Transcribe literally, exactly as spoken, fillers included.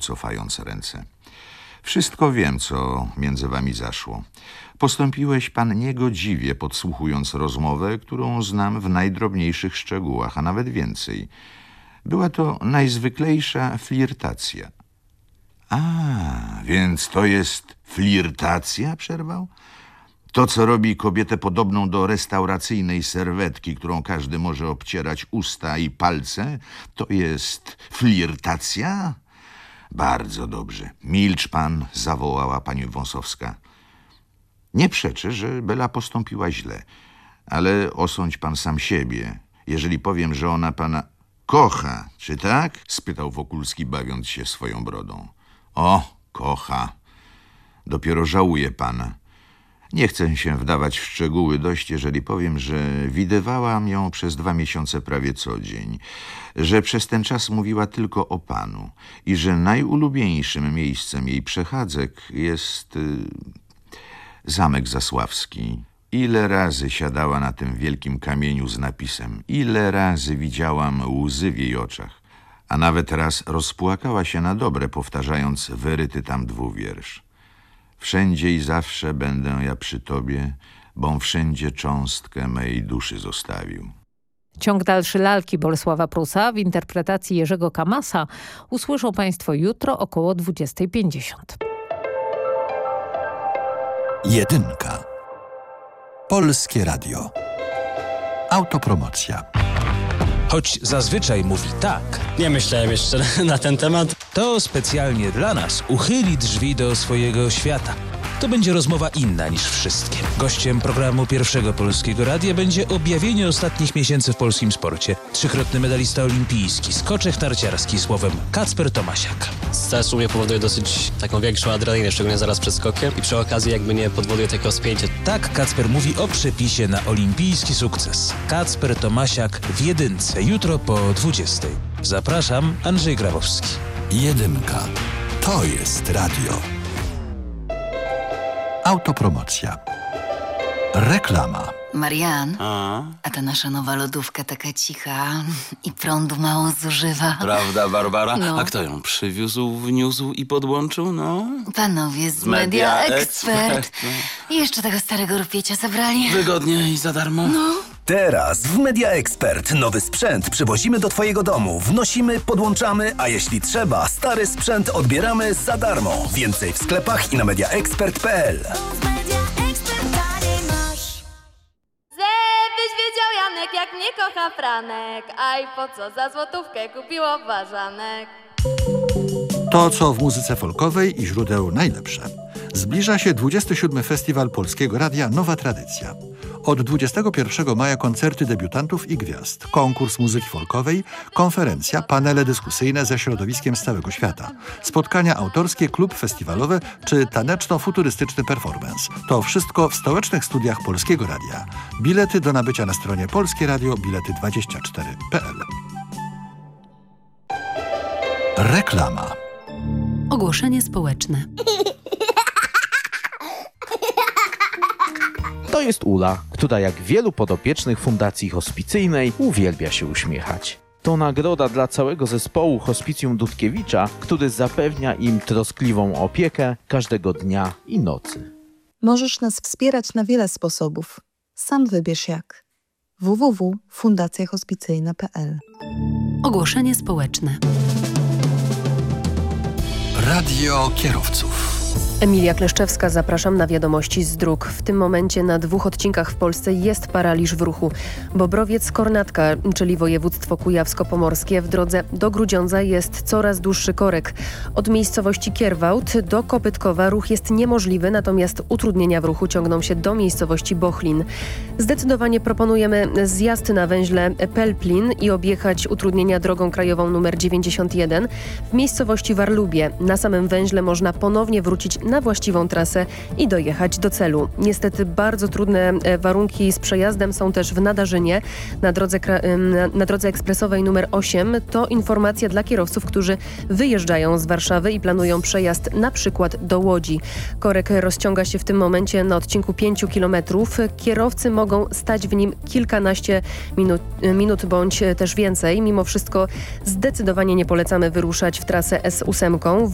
cofając ręce. Wszystko wiem, co między wami zaszło. Postąpiłeś pan niegodziwie, podsłuchując rozmowę, którą znam w najdrobniejszych szczegółach, a nawet więcej. Była to najzwyklejsza flirtacja. A, więc to jest flirtacja? Przerwał. To, co robi kobietę podobną do restauracyjnej serwetki, którą każdy może obcierać usta i palce, to jest flirtacja? Bardzo dobrze. Milcz pan, zawołała pani Wąsowska. Nie przeczę, że Bela postąpiła źle, ale osądź pan sam siebie. Jeżeli powiem, że ona pana kocha, czy tak? Spytał Wokulski, bawiąc się swoją brodą. O, kocha. Dopiero żałuje pana. Nie chcę się wdawać w szczegóły dość, jeżeli powiem, że widywałam ją przez dwa miesiące prawie co dzień, że przez ten czas mówiła tylko o panu i że najulubieńszym miejscem jej przechadzek jest y, Zamek Zasławski. Ile razy siadała na tym wielkim kamieniu z napisem, ile razy widziałam łzy w jej oczach, a nawet raz rozpłakała się na dobre, powtarzając wyryty tam dwuwiersz. Wszędzie i zawsze będę ja przy tobie, bom wszędzie cząstkę mej duszy zostawił. Ciąg dalszy lalki Bolesława Prusa w interpretacji Jerzego Kamasa usłyszą państwo jutro około dwudziestej pięćdziesiąt. Jedynka. Polskie Radio. Autopromocja. Choć zazwyczaj mówi tak, nie myślałem jeszcze na ten temat, to specjalnie dla nas uchyli drzwi do swojego świata. To będzie rozmowa inna niż wszystkie. Gościem programu Pierwszego Polskiego Radia będzie objawienie ostatnich miesięcy w polskim sporcie. Trzykrotny medalista olimpijski, skoczek narciarski, słowem Kacper Tomasiak. Stres u mnie powoduje dosyć taką większą adrenalinę, szczególnie zaraz przed skokiem i przy okazji jakby nie podwoduje takiego spięcia. Tak Kacper mówi o przepisie na olimpijski sukces. Kacper Tomasiak w jedynce, jutro po dwudziestej. Zapraszam, Andrzej Grabowski. Jedynka. To jest radio. Autopromocja. Reklama. Marian, A? a ta nasza nowa lodówka taka cicha i prądu mało zużywa. Prawda, Barbara? No. A kto ją przywiózł, wniósł i podłączył, no? Panowie z, Z Media, Media Expert. Expert, no. I jeszcze tego starego rupiecia zabrali. Wygodnie i za darmo. No. Teraz w Media Expert nowy sprzęt przywozimy do twojego domu, wnosimy, podłączamy, a jeśli trzeba, stary sprzęt odbieramy za darmo. Więcej w sklepach i na media expert kropka p l. Żebyś wiedział, Janek, jak mnie kocha Franek, a i po co za złotówkę kupiło ważanek. To, co w muzyce folkowej i źródeł najlepsze. Zbliża się dwudziesty siódmy Festiwal Polskiego Radia Nowa Tradycja. Od dwudziestego pierwszego maja koncerty debiutantów i gwiazd, konkurs muzyki folkowej, konferencja, panele dyskusyjne ze środowiskiem z całego świata, spotkania autorskie, klub festiwalowe czy taneczno-futurystyczny performance. To wszystko w stołecznych studiach Polskiego Radia. Bilety do nabycia na stronie Polskie Radio Bilety dwadzieścia cztery kropka p l. Reklama. Ogłoszenie społeczne. To jest Ula, która jak wielu podopiecznych Fundacji Hospicyjnej uwielbia się uśmiechać. To nagroda dla całego zespołu Hospicjum Dudkiewicza, który zapewnia im troskliwą opiekę każdego dnia i nocy. Możesz nas wspierać na wiele sposobów. Sam wybierz jak. w w w kropka fundacja hospicyjna kropka p l. Ogłoszenie społeczne. Radio kierowców. Emilia Kleszczewska, zapraszam na wiadomości z dróg. W tym momencie na dwóch odcinkach w Polsce jest paraliż w ruchu. Bobrowiec-Kornatka, czyli województwo kujawsko-pomorskie, w drodze do Grudziądza jest coraz dłuższy korek. Od miejscowości Kierwałt do Kopytkowa ruch jest niemożliwy, natomiast utrudnienia w ruchu ciągną się do miejscowości Bochlin. Zdecydowanie proponujemy zjazd na węźle Pelplin i objechać utrudnienia drogą krajową nr dziewięćdziesiąt jeden w miejscowości Warlubie. Na samym węźle można ponownie wrócić na właściwą trasę i dojechać do celu. Niestety bardzo trudne warunki z przejazdem są też w Nadarzynie na drodze, na drodze ekspresowej numer osiem. To informacja dla kierowców, którzy wyjeżdżają z Warszawy i planują przejazd na przykład do Łodzi. Korek rozciąga się w tym momencie na odcinku pięciu kilometrów. Kierowcy mogą stać w nim kilkanaście minut, minut bądź też więcej. Mimo wszystko zdecydowanie nie polecamy wyruszać w trasę S osiem.